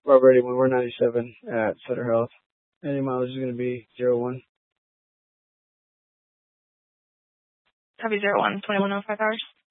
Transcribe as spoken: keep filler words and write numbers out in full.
Robert eighty-one, we're ninety-seven at Sutter Health. Any mileage is going to be zero one. Copy zero one, twenty-one oh five hours.